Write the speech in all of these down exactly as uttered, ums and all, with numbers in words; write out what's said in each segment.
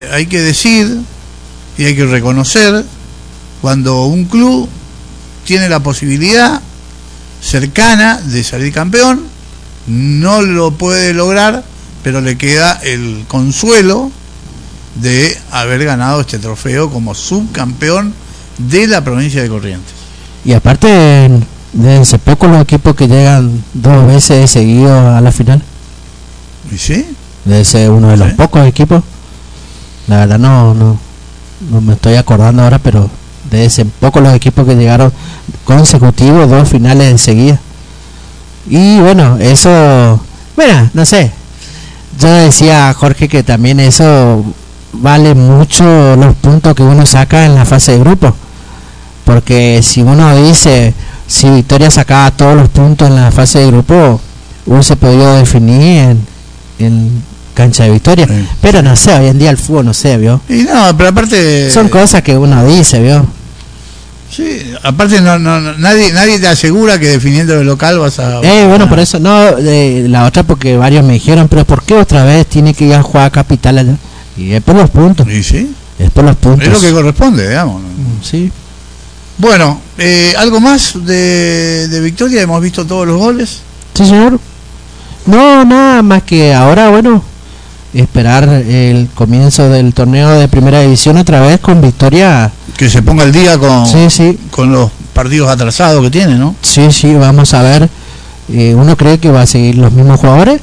hay que decir y hay que reconocer cuando un club tiene la posibilidad cercana de salir campeón, no lo puede lograr, pero le queda el consuelo de haber ganado este trofeo como subcampeón de la provincia de Corrientes. Y aparte, desde poco los equipos que llegan dos veces seguidos a la final. ¿Y sí? Debe ser uno de los ¿Sí? pocos equipos. La verdad no, no, no me estoy acordando ahora, pero debe ser pocos los equipos que llegaron consecutivos dos finales enseguida. Y bueno, eso, bueno, no sé. Yo decía a Jorge que también eso vale mucho los puntos que uno saca en la fase de grupo, porque si uno dice si Victoria sacaba todos los puntos en la fase de grupo, hubiese podido definir en, en cancha de Victoria, sí. Pero no sé, hoy en día el fútbol no sé, ¿vio? Y no, pero aparte son cosas que uno dice, ¿vio? Sí, aparte no, no, no nadie nadie te asegura que definiendo de local vas a... Eh, bueno, por eso, no, eh, la otra porque varios me dijeron, pero ¿por qué otra vez tiene que ir a jugar a Capital allá? Y es por los puntos. ¿Y sí? Es por los puntos. Es lo que corresponde, digamos. Sí. Bueno, eh, ¿algo más de, de Victoria? ¿Hemos visto todos los goles? Sí, señor. No, nada más que ahora, bueno, esperar el comienzo del torneo de primera división otra vez con Victoria. Que se ponga el día con, sí, sí. con los partidos atrasados que tiene, ¿no? Sí, sí, vamos a ver. Eh, uno cree que va a seguir los mismos jugadores.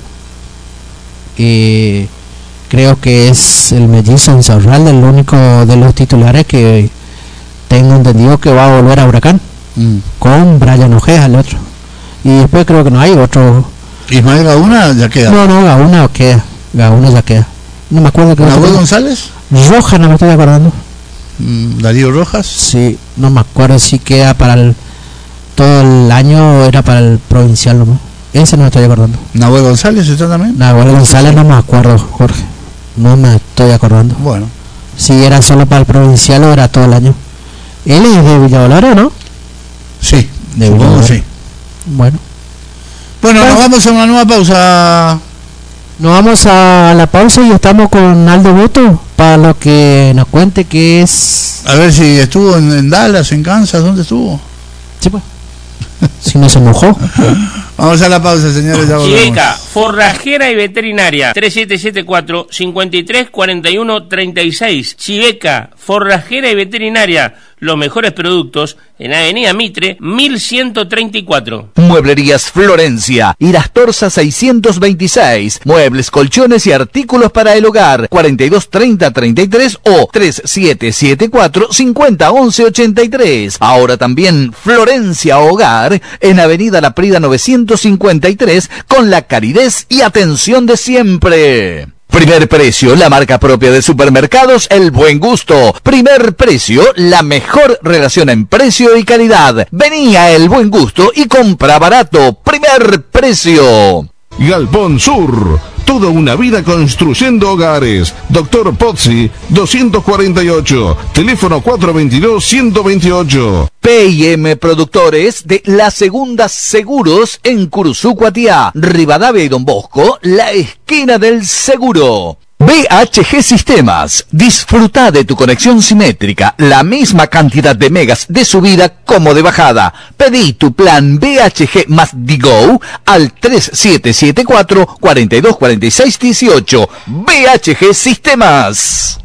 Eh, creo que es el mellizo Insaurralde el único de los titulares que tengo entendido que va a volver a Huracán. Mm. Con Brian Ojea, el otro. Y después creo que no hay otro. ¿Ismael Gauna ya queda? No, no, Gauna queda. Gauna ya queda. No me acuerdo que... ¿Nahuel González? Rojas, no me estoy acordando. ¿Darío Rojas? Sí, no me acuerdo si queda para el... todo el año o era para el provincial nomás. Ese no me estoy acordando. ¿Nahuel González está también? Nahuel González no me acuerdo, Jorge. No me estoy acordando. Bueno. Si era solo para el provincial o era todo el año. Él es de Villa Dolores, ¿no? Sí, de supongo sí. Bueno. Bueno, bueno, nos vamos a una nueva pausa. Nos vamos a la pausa y estamos con Aldo Boto para lo que nos cuente que es... A ver si estuvo en, en Dallas, en Kansas, ¿dónde estuvo? Sí, pues. Si no se mojó. Vamos a la pausa, señores. Chiveca, forrajera y veterinaria. tres siete siete cuatro, cinco tres cuatro uno tres seis. Chiveca, forrajera y veterinaria. Los mejores productos en Avenida Mitre, mil ciento treinta y cuatro. Mueblerías Florencia, Irastorza seiscientos veintiséis. Muebles, colchones y artículos para el hogar. cuarenta y dos treinta treinta y tres o tres siete siete cuatro, cincuenta once ochenta y tres. Ahora también Florencia Hogar en Avenida La Prida novecientos cincuenta y tres con la calidez y atención de siempre. Primer Precio, la marca propia de supermercados El Buen Gusto. Primer Precio, la mejor relación en precio y calidad. Vení a El Buen Gusto y compra barato. Primer Precio. Galpón Sur, toda una vida construyendo hogares. Doctor Pozzi, doscientos cuarenta y ocho, teléfono cuatro dos dos, uno cero dos ocho. P y M Productores de La Segunda Seguros en Curuzú, Cuatiá, Rivadavia y Don Bosco, la esquina del seguro. B H G Sistemas, disfruta de tu conexión simétrica, la misma cantidad de megas de subida como de bajada. Pedí tu plan B H G más Digo al tres siete siete cuatro, cuatro dos cuatro seis uno ocho. B H G Sistemas.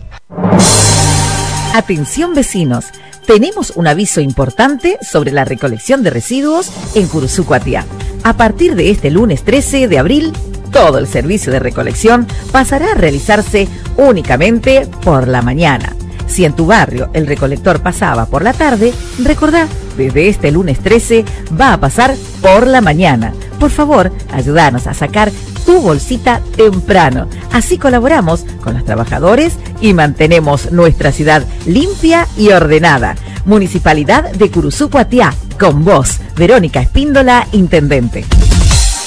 Atención vecinos, tenemos un aviso importante sobre la recolección de residuos en Curuzú, Cuatiá. A partir de este lunes trece de abril, todo el servicio de recolección pasará a realizarse únicamente por la mañana. Si en tu barrio el recolector pasaba por la tarde, recordá, desde este lunes trece va a pasar por la mañana. Por favor, ayúdanos a sacar tu bolsita temprano. Así colaboramos con los trabajadores y mantenemos nuestra ciudad limpia y ordenada. Municipalidad de Curuzú, Cuatiá, con vos, Verónica Espíndola, Intendente.